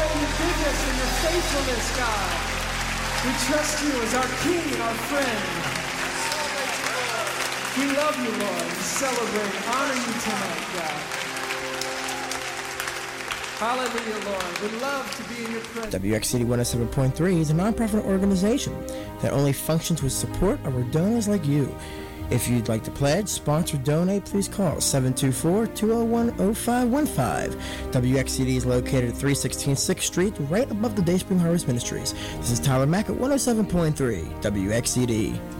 your goodness and your faithfulness, God. We trust you as our King and our friend. We love you, Lord. We celebrate and honor you tonight, God. Hallelujah, Lord. We love to be in your presence. WXCD 107.3 is a nonprofit organization that only functions with support of our donors like you. If you'd like to pledge, sponsor, donate, please call 724-201-0515. WXCD is located at 316 6th Street, right above the Dayspring Harvest Ministries. This is Tyler Mack at 107.3 WXCD.